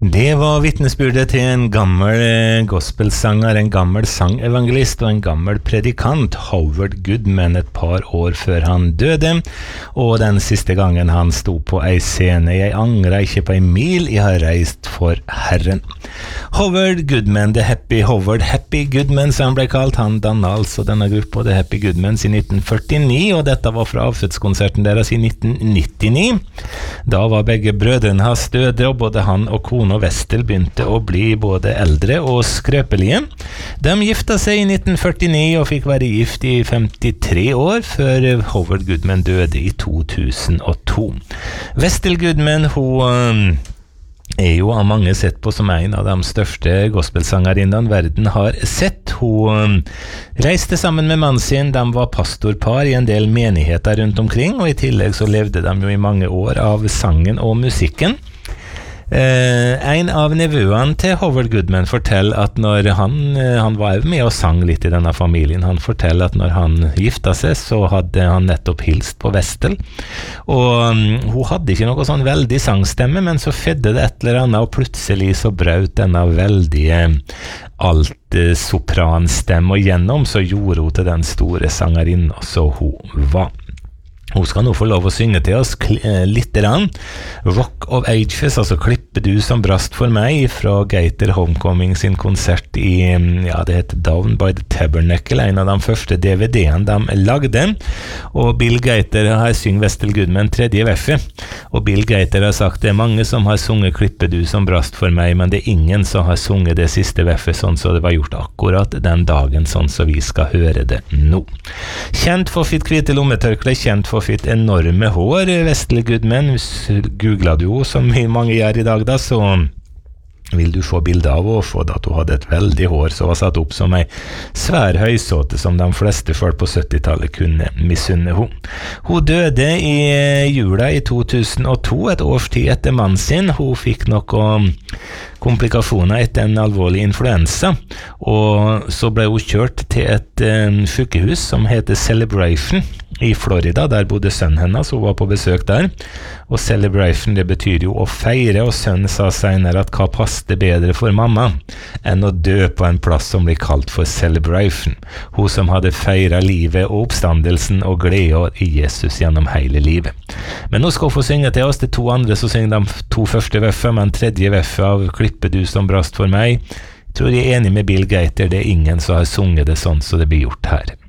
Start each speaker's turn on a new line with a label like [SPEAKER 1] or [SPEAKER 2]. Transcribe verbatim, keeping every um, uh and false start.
[SPEAKER 1] Det var vittnesbyrdet til en gammel gospelsanger, en gammel sangevangelist og en gammel predikant, Howard Goodman, et par år før han døde, og den siste gangen han sto på ei scene. Jeg angrer ikke på en mil, jeg har reist for Herren. Howard Goodman, The Happy Howard Happy Goodman, som han ble kalt, han dannet altså denne gruppa The Happy Goodmans i nitten førtini, og dette var fra avfødskonserten deres i nitten nittini. Da var begge brødrene hans døde, og både han og kona og Vestel begynte å bli både eldre og skrøpelige. De gifta seg i nitten førtini og fikk være gift i femtitre år før Howard Goodman døde i to tusen og to. Vestel Goodman, hun er jo av mange sett på som en av de største gospelsangerinnene verden har sett. Hun reiste sammen med mannen sin, de var pastorpar i en del menigheter rundt omkring, og i tillegg så levde de jo i mange år av sangen og musikken. Uh, en av nevøene til Howard Goodman forteller at når han, uh, han var med og sang litt i denne familien, han forteller at når han gifta seg, så hadde han nettopp hilst på Vestel, og um, hun hadde ikke noe sånn veldig sangstemme, men så fedde det et eller annet, og plutselig så brøt denne veldige alt uh, sopranstemme, og gjennom så gjorde hun til den store sangerinnen så hun var. Hun skal nå få lov å synge til oss litt rann. Rock of Ages, altså Klippe du som brast for meg, fra Gaiter Homecoming sin konsert i, ja, det heter Down by the Tabernacle, en av de første D V D-ene de lagde. Og Bill Gaiter har syngt Vestel Goodman tredje verset. Og Bill Gaiter har sagt det er mange som har sunget Klippe du som brast for meg, men det er ingen som har sunget det siste verset sånn så det var gjort akkurat den dagen, sånn så vi skal høre det nå. Kjent for sitt hvite lommetørkle, kjent for sitt enorme hår, Vestel Goodman. Googlet du jo som mange gjør i dag da, så vil du få bilde av og få at hun hadde et veldig hår som var satt opp som en svær høysåte som de fleste folk på syttitallet kunne misunne hun. Hun døde i jula i to tusen og to, et års tid etter mannen sin. Hun fikk noen komplikasjoner etter en alvorlig influensa, og så ble hun kjørt til et um, sykehus som heter Celebration i Florida. Der bodde sønnen hennes, hun var på besøk der, og Celebration, det betyr jo å feire, og sønnen sa senere at hva passte bedre for mamma enn å dø på en plass som blir kalt for Celebration, hun som hadde feiret livet og oppstandelsen og glede i Jesus gjennom hele livet. Men nå skal hun få synge til oss, de to andre så synger de to første verset, men tredje verset av Klippe du som brast for meg. Jeg tror jeg er enig med Bill Gaiter, det er ingen som har sunget det sånn så det blir gjort her.